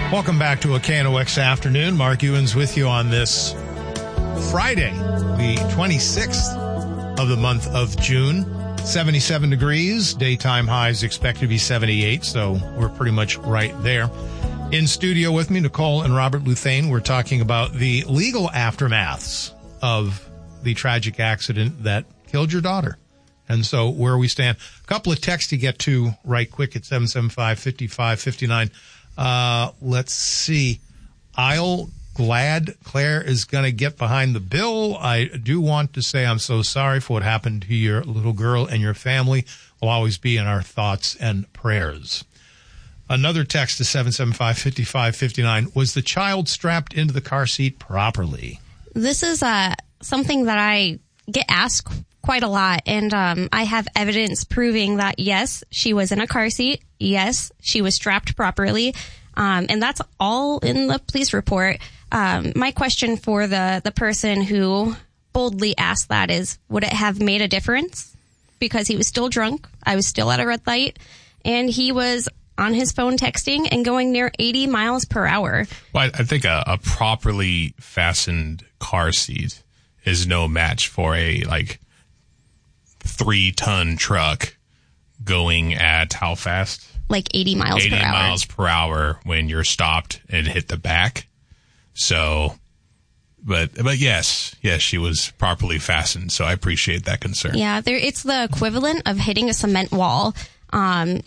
Welcome back to a KNOX Afternoon. Mark Ewens with you on this Friday, the 26th of the month of June. 77 degrees. Daytime highs expected to be 78, so we're pretty much right there. In studio with me, Nicole and Robert Luthane. We're talking about the legal aftermaths of the tragic accident that killed your daughter. And so where we stand. A couple of texts to get to right quick at 775-5559. Let's see. I'll glad Claire is going to get behind the bill. I do want to say I'm so sorry for what happened to your little girl and your family. Will always be in our thoughts and prayers. Another text to 775-5559. Was the child strapped into the car seat properly? This is something that I get asked quite a lot, and I have evidence proving that, yes, she was in a car seat. Yes, she was strapped properly. And that's all in the police report. My question for the person who boldly asked that is, would it have made a difference? Because he was still drunk. I was still at a red light, and he was on his phone texting and going near 80 miles per hour. Well, I think a properly fastened car seat is no match for a 3-ton truck going at how fast? Like 80 miles per hour. 80 miles per hour when you're stopped and hit the back. So, but yes, she was properly fastened. So I appreciate that concern. Yeah, it's the equivalent of hitting a cement wall.